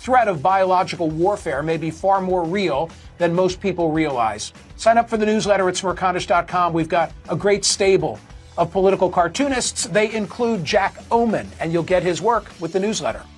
threat of biological warfare may be far more real than most people realize. Sign up for the newsletter at smerconish.com. We've got a great stable of political cartoonists. They include Jack Oman, and you'll get his work with the newsletter.